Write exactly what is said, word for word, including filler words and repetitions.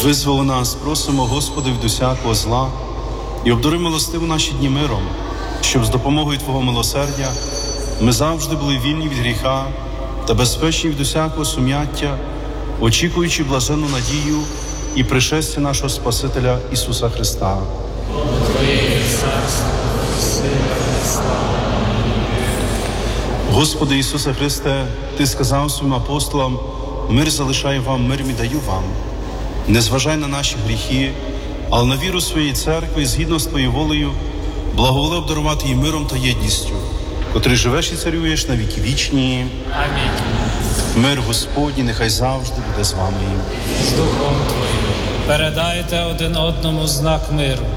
Визволи нас, просимо, Господи, від усякого зла і обдари милостиво наші дні миром, щоб з допомогою Твого милосердя ми завжди були вільні від гріха та безпечні від усякого сум'яття, очікуючи блаженну надію і пришестя нашого Спасителя Ісуса Христа. Господи Ісусе Христе, Ти сказав своїм апостолам: мир залишаю вам, мир мій даю вам. Не зважай на наші гріхи, але на віру своєї церкви, згідно з Твоєю волею, благоволи обдарувати її миром та єдністю, котрий живеш і царюєш на віки вічні. Амінь. Мир Господній нехай завжди буде з вами. З Духом Твоїм. Передайте один одному знак миру.